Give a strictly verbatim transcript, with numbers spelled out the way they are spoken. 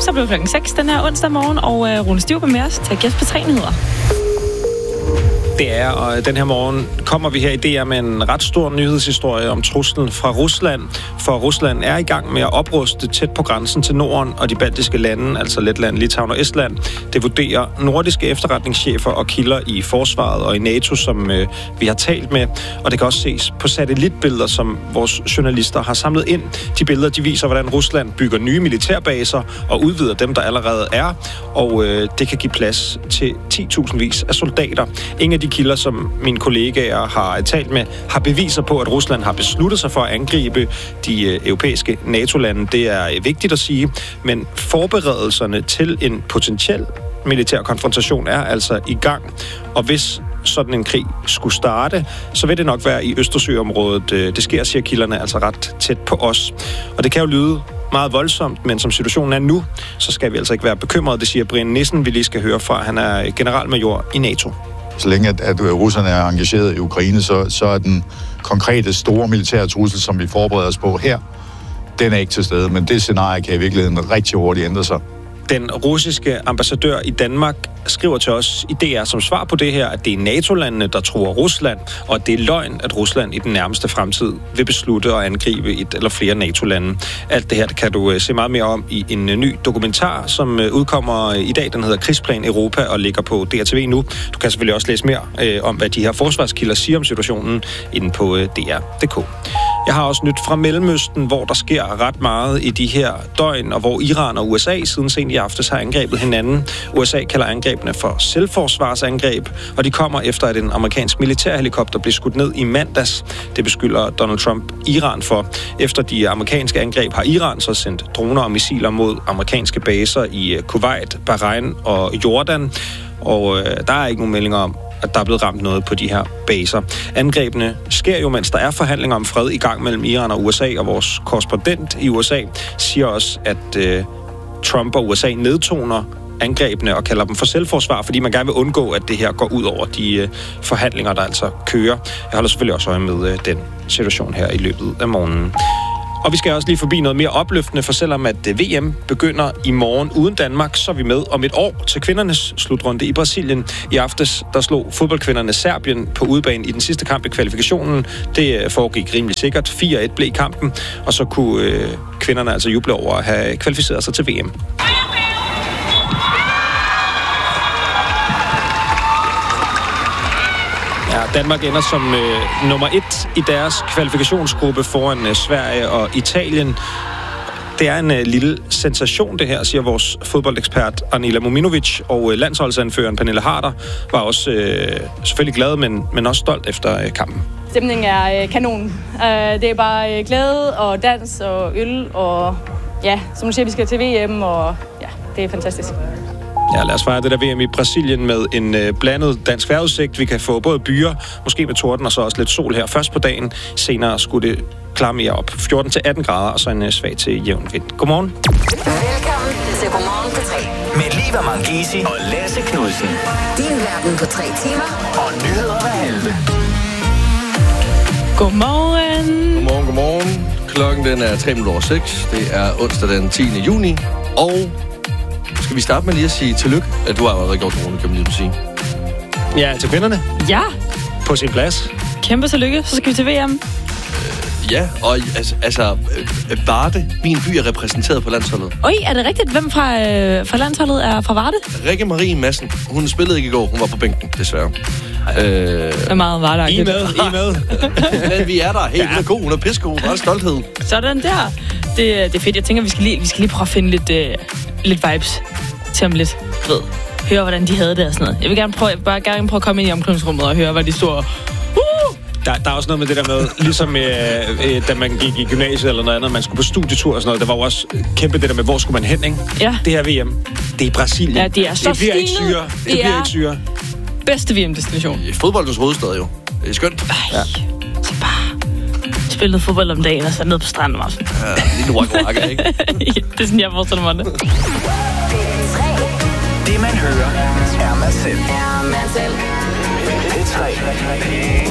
så blev klokken seks den her onsdag morgen, og øh, Rune Stivgaard med os til Gæst på tre nyheder. Det er, og den her morgen kommer vi her i D R med en ret stor nyhedshistorie om truslen fra Rusland. For Rusland er i gang med at opruste tæt på grænsen til Norden og de baltiske lande, altså Letland, Litauen og Estland. Det vurderer nordiske efterretningschefer og kilder i forsvaret og i NATO, som øh, vi har talt med. Og det kan også ses på satellitbilleder, som vores journalister har samlet ind. De billeder, de viser, hvordan Rusland bygger nye militærbaser og udvider dem, der allerede er. Og øh, det kan give plads til ti tusind vis af soldater. Ingen af de kilder, som mine kollegaer har talt med, har beviser på, at Rusland har besluttet sig for at angribe de øh, europæiske NATO-lande. Det er øh, vigtigt at sige, men forberedelserne til en potentiel militær konfrontation er altså i gang. Og hvis sådan en krig skulle starte, så vil det nok være i Østersøområdet. Det sker, siger kilderne, altså ret tæt på os. Og det kan jo lyde meget voldsomt, men som situationen er nu, så skal vi altså ikke være bekymrede. Det siger Brian Nissen, vi lige skal høre fra. Han er generalmajor i NATO. Så længe at, at russerne er engageret i Ukraine, så, så er den konkrete store militære trussel, som vi forbereder os på her, den er ikke til stede. Men det scenarie kan i virkeligheden rigtig hurtigt ændre sig. Den russiske ambassadør i Danmark skriver til os i D R som svar på det her, at det er NATO-landene, der truer Rusland, og at det er løgn, at Rusland i den nærmeste fremtid vil beslutte at angribe et eller flere NATO-lande. Alt det her det kan du se meget mere om i en ny dokumentar, som udkommer i dag. Den hedder Krigsplan Europa og ligger på D R T V nu. Du kan selvfølgelig også læse mere øh, om, hvad de her forsvarskilder siger om situationen inde på øh, D R punktum d k. Jeg har også nyt fra Mellemøsten, hvor der sker ret meget i de her døgn, og hvor Iran og U S A siden sent i aftes har angrebet hinanden. U S A kalder angrebene for selvforsvarsangreb, og de kommer efter, at en amerikansk militærhelikopter blev skudt ned i mandags. Det beskylder Donald Trump Iran for. Efter de amerikanske angreb har Iran så sendt droner og missiler mod amerikanske baser i Kuwait, Bahrain og Jordan. Og øh, der er ikke nogen meldinger om, at der er blevet ramt noget på de her baser. Angrebene sker jo, mens der er forhandlinger om fred i gang mellem Iran og U S A, og vores korrespondent i U S A siger også, at øh, Trump og U S A nedtoner angrebene og kalder dem for selvforsvar, fordi man gerne vil undgå, at det her går ud over de øh, forhandlinger, der altså kører. Jeg holder selvfølgelig også øje med øh, den situation her i løbet af morgenen. Og vi skal også lige forbi noget mere opløftende, for selvom at V M begynder i morgen uden Danmark, så er vi med om et år til kvindernes slutrunde i Brasilien. I aftes, der slog fodboldkvinderne Serbien på udebane i den sidste kamp i kvalifikationen. Det foregik rimelig sikkert. fire et blev kampen, og så kunne øh, kvinderne altså juble over at have kvalificeret sig til V M. Ja, Danmark ender som øh, nummer et i deres kvalifikationsgruppe foran øh, Sverige og Italien. Det er en øh, lille sensation, det her, siger vores fodboldekspert Anila Mominovic, og øh, landsholdsanføreren Pernille Harder var også øh, selvfølgelig glad, men, men også stolt efter øh, kampen. Stemningen er øh, kanon. Uh, det er bare øh, glæde og dans og øl, og ja, som du siger, vi skal til V M, og ja, det er fantastisk. Ja, lad os fejre det der V M i Brasilien med en øh, blandet dansk vejrudsigt. Vi kan få både byer, måske med torden, og så også lidt sol her først på dagen. Senere skulle det klare mere op. fjorten til atten grader, og så en øh, svag til jævn vind. Godmorgen. Velkommen til Godmorgen på tre. Med Liva Mangesi og Lasse Knudsen. Din verden på tre timer. Og nyheder hver halve. Godmorgen. Godmorgen, godmorgen. Klokken den er tre minutter over seks. Det er onsdag den tiende juni. Og skal vi starte med lige at sige tillykke? At du har allerede gjort det, kan man lige sige. Ja, til kvinderne. Ja. På sin plads. Kæmpe tillykke. Så skal vi til V M. Øh, ja, og altså, altså øh, Varde, min by, er repræsenteret på landsholdet. Oj, er det rigtigt? Hvem fra, øh, fra landsholdet er fra Varde? Rikke Marie Madsen. Hun spillede ikke i går. Hun var på bænken, desværre. Øh, det er meget Varde. I er med, I er med. Men vi er der. Helt ja. God. Hun er pissegod. Bare stolthed. Sådan der. Det, det er fedt. Jeg tænker, vi skal lige, vi skal lige prøve at finde lidt, øh, lidt vibes til om lidt. Ved. Høre, hvordan de havde det og sådan noget. Jeg vil gerne prøve, bare gerne prøve at komme ind i omklædningsrummet og høre, hvad de stod. Uh! Der, der er også noget med det der med, ligesom øh, øh, da man gik i gymnasiet eller noget andet, man skulle på studietur og sådan noget. Der var jo også kæmpe det der med, hvor skulle man hen, ikke? Ja. Det her V M, det er i Brasilien. Ja, det er så det bliver ikke stilet. syre. Det, det bliver ikke syre. Bedste V M-destination. I fodboldens hovedstad jo. Det er skønt. Ej, ja. Så bare spille fodbold om dagen og så ned på stranden og sådan. Ja, lidt rock-rock, ikke? Det er sådan, jeg forestiller mig det. Det man hører, er man selv. Er man selv. P tre.